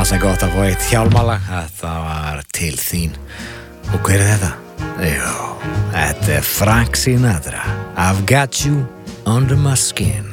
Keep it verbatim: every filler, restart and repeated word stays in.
Alltaf gott að fá eitt hjálmalag. Þetta var til þín. Og hver er þetta? Jú, þetta er Frank Sinatra. I've got you under my skin.